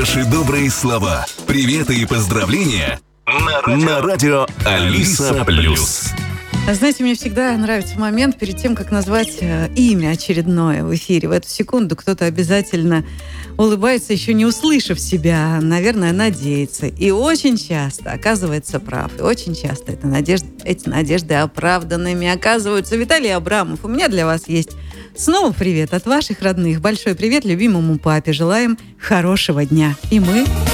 Ваши добрые слова, приветы и поздравления на радио Алиса Плюс. Знаете, мне всегда нравится момент перед тем, как назвать имя очередное в эфире. В эту секунду кто-то обязательно улыбается, еще не услышав себя, наверное, надеется. И очень часто оказывается прав. И очень часто эти надежды оправданными оказываются. Виталий Абрамов, у меня для вас есть снова привет от ваших родных. Большой привет любимому папе. Желаем хорошего дня. И мы